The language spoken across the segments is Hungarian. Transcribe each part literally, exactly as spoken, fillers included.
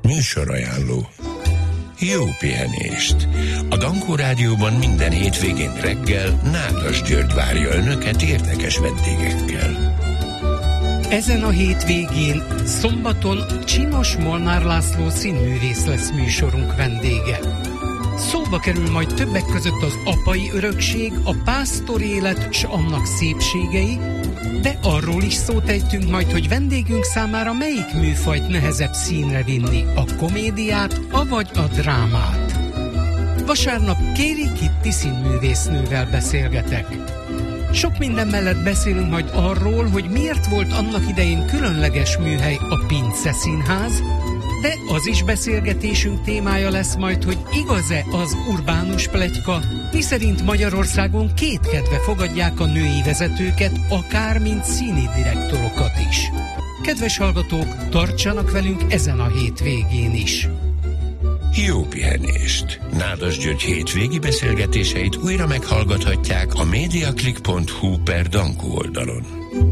Műsorajánló. Jó pihenést! A Dankó Rádióban minden hétvégén reggel Nádas György várja önöket érdekes vendégekkel. Ezen a hétvégén, szombaton Csinos Molnár László színművész lesz műsorunk vendége. Szóba kerül majd többek között az apai örökség, a pásztor élet s annak szépségei, de arról is szót ejtünk majd, hogy vendégünk számára melyik műfajt nehezebb színre vinni, a komédiát, avagy a drámát. Vasárnap Kéri Kitti színművésznővel beszélgetek. Sok minden mellett beszélünk majd arról, hogy miért volt annak idején különleges műhely a Pince Színház, de az is beszélgetésünk témája lesz majd, hogy igaz-e az urbánus pletyka, miszerint Magyarországon kétkedve fogadják a női vezetőket, akár mint színi direktorokat is. Kedves hallgatók, tartsanak velünk ezen a hétvégén is! Jó pihenést! Nádas György hétvégi beszélgetéseit újra meghallgathatják a mediaclick pont hu per Dankó oldalon.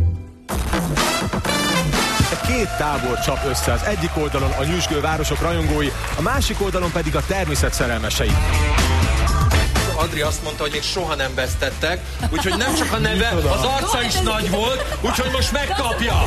Két tábor csap össze, az egyik oldalon a nyüzsgő városok rajongói, a másik oldalon pedig a természet szerelmesei. Adri azt mondta, hogy még soha nem vesztettek, úgyhogy nem csak a neve, az arca is nagy volt, úgyhogy most megkapja!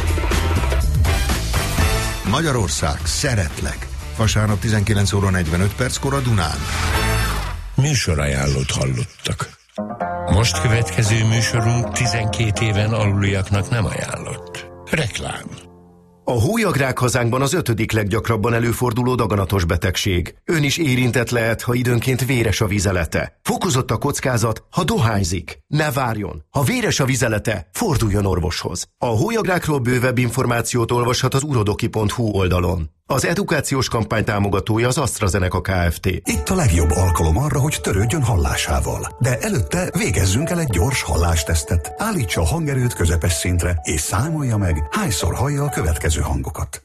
Magyarország, szeretlek! Vasárnap tizenkilenc óra negyvenöt perckor a Dunán. Műsorajánlót hallottak. Most következő műsorunk tizenkét éven aluliaknak nem ajánlott. Reklám. A hólyagrák hazánkban az ötödik leggyakrabban előforduló daganatos betegség. Ön is érintett lehet, ha időnként véres a vizelete. Fokozott a kockázat, ha dohányzik. Ne várjon! Ha véres a vizelete, forduljon orvoshoz. A hólyagrákról bővebb információt olvashat az urodoki pont hu oldalon. Az edukációs kampány támogatója az AstraZeneca Kft. Itt a legjobb alkalom arra, hogy törődjön hallásával. De előtte végezzünk el egy gyors hallástesztet. Állítsa a hangerőt közepes szintre, és számolja meg, hányszor hallja a következő hangokat.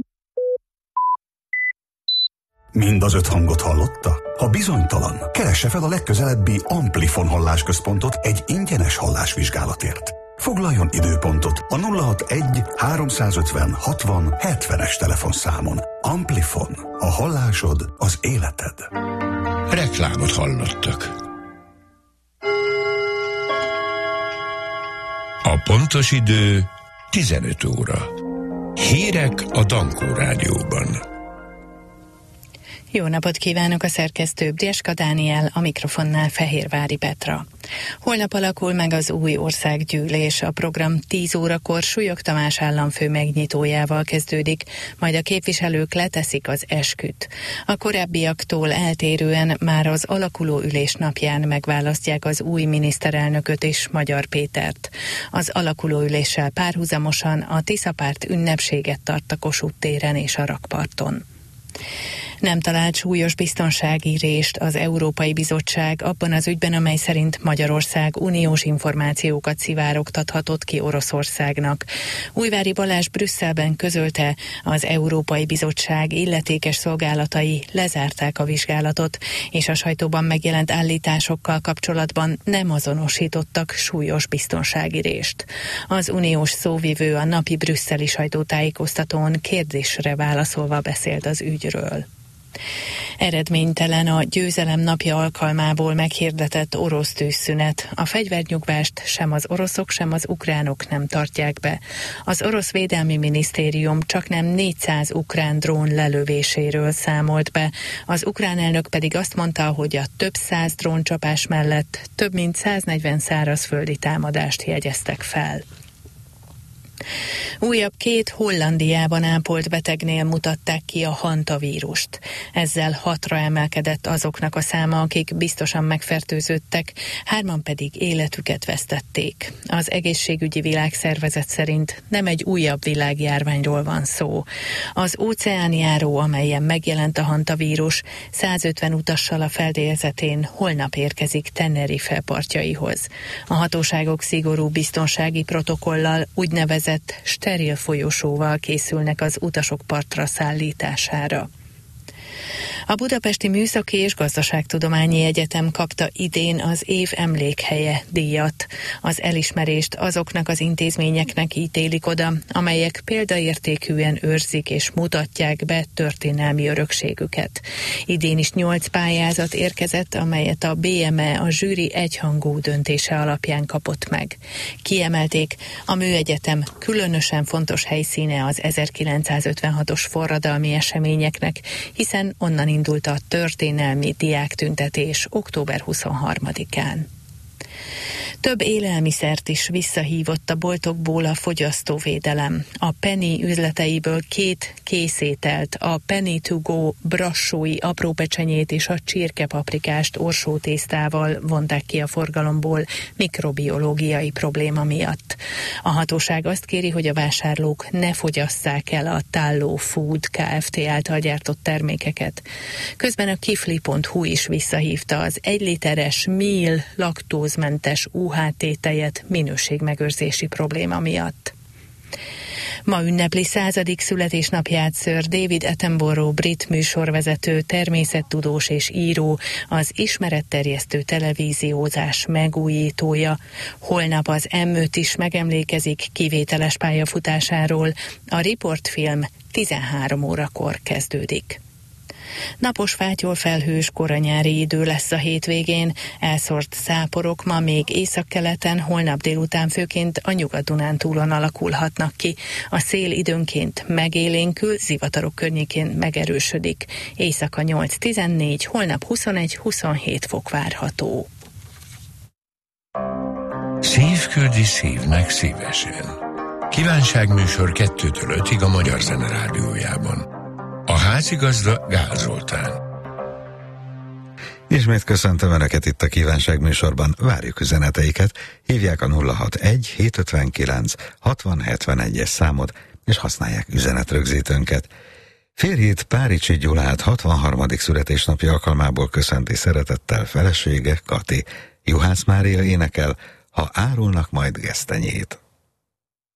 Mind az öt hangot hallotta? Ha bizonytalan, keresse fel a legközelebbi Amplifon hallásközpontot egy ingyenes hallásvizsgálatért. Foglaljon időpontot a nulla hatvanegy háromszázötven hatvan hetvenes telefonszámon. Amplifon. A hallásod az életed. Reklámot hallottak. A pontos idő tizenöt óra. Hírek a Dankó Rádióban. Jó napot kívánok, a szerkesztő Brieska Dániel, a mikrofonnál Fehérvári Petra. Holnap alakul meg az új országgyűlés. A program tíz órakor Súlyog Tamás államfő megnyitójával kezdődik, majd a képviselők leteszik az esküt. A korábbiaktól eltérően már az alakuló ülés napján megválasztják az új miniszterelnököt és Magyar Pétert. Az alakuló üléssel párhuzamosan a Tiszapárt ünnepséget tart a Kossuth téren és a rakparton. Nem talált súlyos biztonsági rést az Európai Bizottság abban az ügyben, amely szerint Magyarország uniós információkat szivárogtathatott ki Oroszországnak. Újvári Balázs Brüsszelben közölte, az Európai Bizottság illetékes szolgálatai lezárták a vizsgálatot, és a sajtóban megjelent állításokkal kapcsolatban nem azonosítottak súlyos biztonsági rést. Az uniós szóvivő a napi brüsszeli sajtótájékoztatón kérdésre válaszolva beszélt az ügyről. Eredménytelen a győzelem napja alkalmából meghirdetett orosz tűzszünet. A fegyvernyugvást sem az oroszok, sem az ukránok nem tartják be. Az orosz védelmi minisztérium csaknem négyszáz ukrán drón lelövéséről számolt be. Az ukrán elnök pedig azt mondta, hogy a több száz dróncsapás mellett több mint száznegyven szárazföldi támadást jegyeztek fel. Újabb két Hollandiában ápolt betegnél mutatták ki a hantavírust. Ezzel hatra emelkedett azoknak a száma, akik biztosan megfertőződtek, hárman pedig életüket vesztették. Az Egészségügyi Világszervezet szerint nem egy újabb világjárványról van szó. Az óceánjáró, amelyen megjelent a hantavírus, százötven utassal a fedélzetén holnap érkezik Tenerife partjaihoz. A hatóságok szigorú biztonsági protokollal úgynevezett steril folyosóval készülnek az utasok partra szállítására. A Budapesti Műszaki és Gazdaságtudományi Egyetem kapta idén az év emlékhelye díjat. Az elismerést azoknak az intézményeknek ítélik oda, amelyek példaértékűen őrzik és mutatják be történelmi örökségüket. Idén is nyolc pályázat érkezett, amelyet a bé em e a zsűri egyhangú döntése alapján kapott meg. Kiemelték, a Műegyetem különösen fontos helyszíne az ezerkilencszázötvenhatos forradalmi eseményeknek, hiszen onnan indult a történelmi diáktüntetés október huszonharmadikán. Több élelmiszert is visszahívott a boltokból a fogyasztóvédelem. A Penny üzleteiből két készételt, a Penny to go brassói aprópecsenyét és a csirkepaprikást orsótésztával vonták ki a forgalomból mikrobiológiai probléma miatt. A hatóság azt kéri, hogy a vásárlók ne fogyasszák el a Tallow Food Kft. Által gyártott termékeket. Közben a kifli pont hu is visszahívta az egy literes Meal laktózmentes u há té-tejet minőségmegőrzési probléma miatt. Ma ünnepli századik születésnapját Sir David Attenborough brit műsorvezető, természettudós és író, az ismeretterjesztő televíziózás megújítója. Holnap az em öt is megemlékezik kivételes pályafutásáról. A riportfilm tizenhárom órakor kezdődik. Napos, fátyol, felhős, koranyári idő lesz a hétvégén, elszórt záporok ma még északkeleten, holnap délután főként a Nyugat-Dunántúlon alakulhatnak ki. A szél időnként megélénkül, zivatarok környékén megerősödik. Éjszaka nyolc-tizennégy, holnap huszonegy-huszonhét fok várható. Szív küldi szívnek szívesen. Kívánságműsor kettőtől ötig a Magyar Zene Rádiójában. A házigazda Gál Zoltán. Ismét köszöntöm Önöket itt a Kívánság műsorban. Várjuk üzeneteiket, hívják a nulla hatvanegy hétszázötvenkilenc hatvan hetvenegyes számot, és használják üzenetrögzítőnket. Fél hét Páricsi Gyulát hatvanharmadik születésnapja alkalmából köszönti szeretettel felesége, Kati. Juhász Mária énekel, ha árulnak majd gesztenyét.